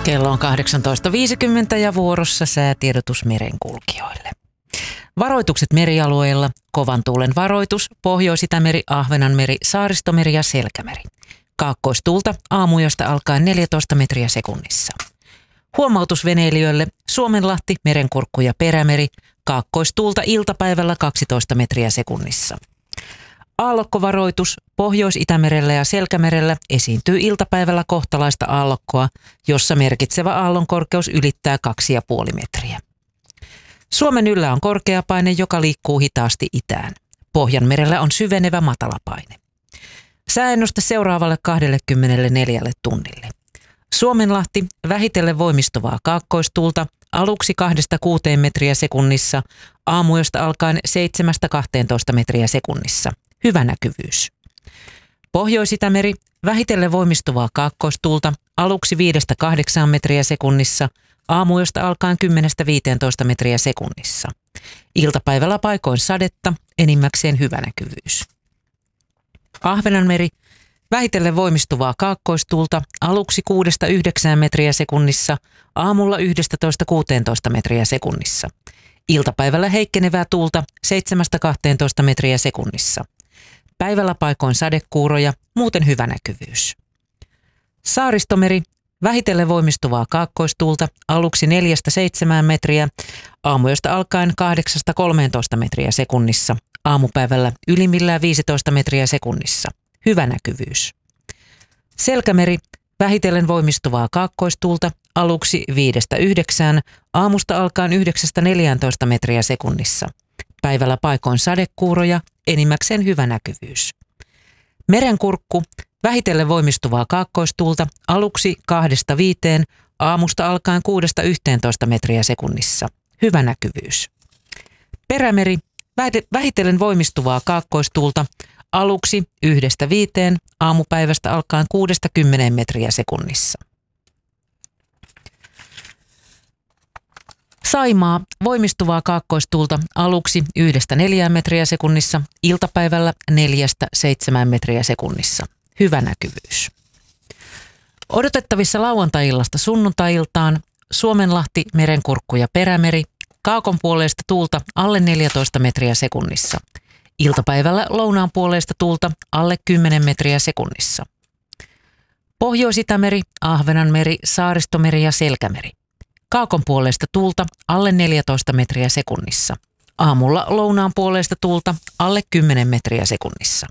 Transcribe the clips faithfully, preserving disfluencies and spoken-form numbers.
Kello on kahdeksantoista viisikymmentä ja vuorossa säätiedotus merenkulkijoille. Varoitukset merialueilla, kovan tuulen varoitus, Pohjois-Itämeri, Ahvenanmeri, Saaristomeri ja Selkämeri. Kaakkoistuulta aamuyöstä alkaen neljätoista metriä sekunnissa. Huomautus veneilijöille, Suomenlahti, Merenkurkku ja Perämeri, kaakkoistuulta iltapäivällä kaksitoista metriä sekunnissa. Aallokkovaroitus, Pohjois-Itämerellä ja Selkämerellä esiintyy iltapäivällä kohtalaista aallokkoa, jossa merkitsevä aallonkorkeus ylittää kaksi pilkku viisi metriä. Suomen yllä on korkeapaine, joka liikkuu hitaasti itään. Pohjanmerellä on syvenevä matalapaine. Sääennuste seuraavalle kaksikymmentäneljä tunnille. Suomenlahti, vähitellen voimistuvaa kaakkoistuulta, aluksi kahdesta kuuteen metriä sekunnissa, aamuyöstä alkaen seitsemästä kahteentoista metriä sekunnissa. Hyvä näkyvyys. Pohjois-Itämeri, vähitellen voimistuvaa kaakkoistuulta, aluksi viidestä kahdeksaan metriä sekunnissa, aamuyöstä alkaen kymmenestä viiteentoista metriä sekunnissa. Iltapäivällä paikoin sadetta, enimmäkseen hyvä näkyvyys. Ahvenanmeri, vähitellen voimistuvaa kaakkoistuulta, aluksi kuudesta yhdeksään metriä sekunnissa, aamulla yhdestätoista kuuteentoista metriä sekunnissa. Iltapäivällä heikkenevää tuulta seitsemästä kahteentoista metriä sekunnissa. Päivällä paikoin sadekuuroja, muuten hyvä näkyvyys. Saaristomeri, vähitellen voimistuvaa kaakkoistuulta, aluksi neljästä seitsemään metriä, aamuyöstä alkaen kahdeksasta kolmeentoista metriä sekunnissa, aamupäivällä ylimmillään viisitoista metriä sekunnissa. Hyvä näkyvyys. Selkämeri, vähitellen voimistuvaa kaakkoistuulta, aluksi viidestä yhdeksään, aamusta alkaen yhdeksästä neljääntoista metriä sekunnissa. Päivällä paikoin sadekuuroja, enimmäkseen hyvä näkyvyys. Merenkurkku, vähitellen voimistuvaa kaakkoistuulta, aluksi kahdesta viiteen, aamusta alkaen kuudesta yhteentoista metriä sekunnissa. Hyvä näkyvyys. Perämeri, vähitellen voimistuvaa kaakkoistuulta, aluksi yhdestä viiteen, aamupäivästä alkaen kuudesta kymmeneen metriä sekunnissa. Saimaa, voimistuvaa kaakkoistuulta, aluksi yhdestä neljään metriä sekunnissa, iltapäivällä neljästä seitsemään metriä sekunnissa. Hyvä näkyvyys. Odotettavissa lauantai-illasta sunnuntai-iltaan Suomenlahti, Merenkurkku ja Perämeri, kaakon puoleista tuulta alle neljätoista metriä sekunnissa. Iltapäivällä lounaan puoleista tuulta alle kymmenen metriä sekunnissa. Pohjois-Itämeri, Ahvenanmeri, Saaristomeri ja Selkämeri. Kaakon puoleista tuulta alle neljätoista metriä sekunnissa. Aamulla lounaan puoleista tuulta alle kymmenen metriä sekunnissa.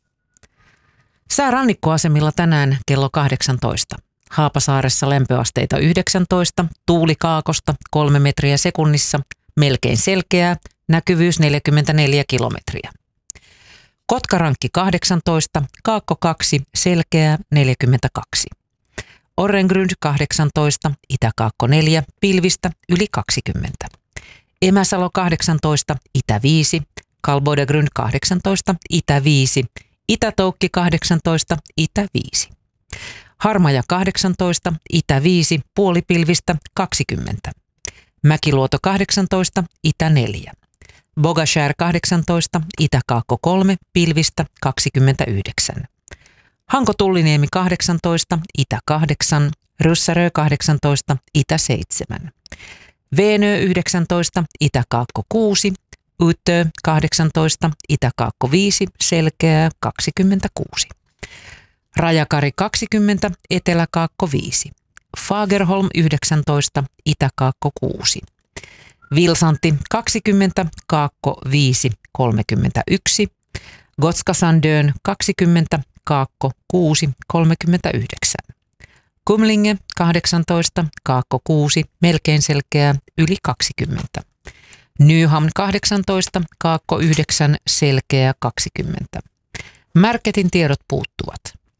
Sää rannikkoasemilla tänään kello kahdeksantoista. Haapasaaressa lämpöasteita yhdeksäntoista, tuuli kaakosta kolme metriä sekunnissa, melkein selkeää, näkyvyys neljäkymmentäneljä kilometriä. Kotkarankki kahdeksantoista, Kaakko kaksi, selkeää neljäkymmentäkaksi. Orrengrund kahdeksantoista, Itä-Kaakko neljä, pilvistä yli kaksikymmentä. Emäsalo kahdeksantoista, Itä viisi, Kalboidegrund kahdeksantoista, Itä viisi, Itä-Toukki kahdeksantoista, Itä viisi. Harmaja kahdeksantoista, Itä viisi, puolipilvistä kaksikymmentä. Mäkiluoto kahdeksantoista, Itä neljä. Bogashär kahdeksantoista, Itä-Kaakko kolme, pilvistä kaksikymmentäyhdeksän. Hanko-Tulliniemi kahdeksantoista, Itä kahdeksan, Ryssärö kahdeksantoista, Itä seitsemän. Veenö yhdeksäntoista, Itä-Kaakko kuusi, Utö kahdeksantoista, Itä-Kaakko viisi, selkeää kaksikymmentäkuusi. Rajakari kaksikymmentä, Etelä-Kaakko viisi. Fagerholm yhdeksäntoista, Itä-Kaakko kuusi. Vilsanti kaksikymmentä, Kaakko viisi, kolmekymmentäyksi. Gotskasandön kaksikymmentä, Kaakko kuusi, kolmekymmentäyhdeksän. Kumlinge kahdeksantoista, Kaakko kuusi, melkein selkeää, yli kaksikymmentä. Nyhamn kahdeksantoista, Kaakko yhdeksän, selkeää kaksikymmentä. Märketin tiedot puuttuvat.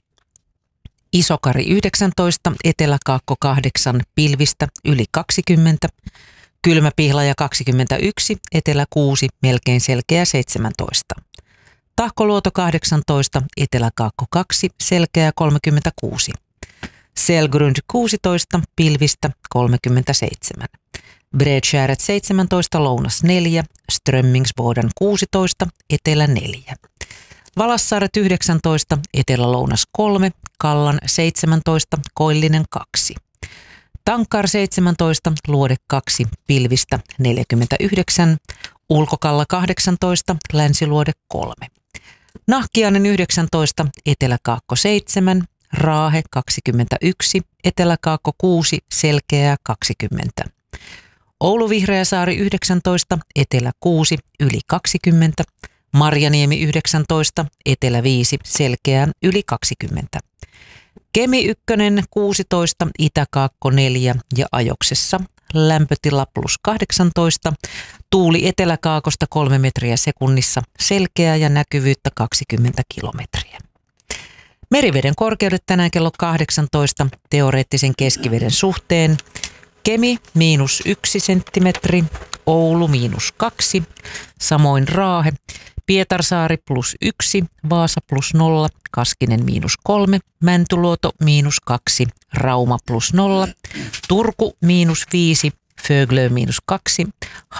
Isokari yhdeksäntoista, Etelä-Kaakko kahdeksan, pilvistä yli kaksikymmentä. Kylmäpihlaja kaksikymmentäyksi, Etelä kuusi, melkein selkeä seitsemäntoista. Tahkoluoto kahdeksantoista, Etelä-Kaakko kaksi, selkeä kolmekymmentäkuusi. Selgrund kuusitoista, pilvistä kolmekymmentäseitsemän. Bredskäret seitsemäntoista, lounas neljä, Strömmingsboden kuusitoista, etelä neljä. Valassaaret yhdeksäntoista, etelä-lounas kolme, Kallan seitsemäntoista, Koillinen kaksi. Tankar seitsemäntoista, Luode kaksi, Pilvistä neljäkymmentäyhdeksän, Ulkokalla kahdeksantoista, Länsiluode kolme. Nahkiainen yhdeksäntoista, Etelä-Kaakko seitsemän, Raahe kaksikymmentäyksi, Etelä-Kaakko kuusi, Selkeää kaksikymmentä. Oulu Vihreäsaari yhdeksäntoista, Etelä kuusi, Yli kaksikymmentä. Marjaniemi yhdeksäntoista, Etelä viisi, Selkeää yli kaksikymmentä. Kemi ykkönen kuusitoista, Itä-Kaakko neljä ja Ajoksessa lämpötila plus kahdeksantoista. Tuuli Etelä-Kaakosta kolme metriä sekunnissa, selkeää ja näkyvyyttä kaksikymmentä kilometriä. Meriveden korkeudet tänään kello kahdeksantoista teoreettisen keskiveden suhteen. Kemi miinus yksi senttimetri, Oulu miinus kaksi, samoin Raahe, Pietarsaari plus yksi, Vaasa plus nolla, Kaskinen miinus kolme, Mäntyluoto miinus kaksi, Rauma plus nolla, Turku miinus viisi, Föglö miinus kaksi,